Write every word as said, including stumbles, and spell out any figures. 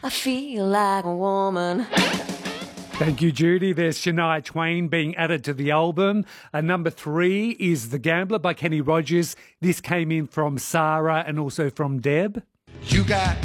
I feel like a woman. Thank you, Judy. There's Shania Twain being added to the album. Uh, number three is The Gambler by Kenny Rogers. This came in from Sarah and also from Deb. You got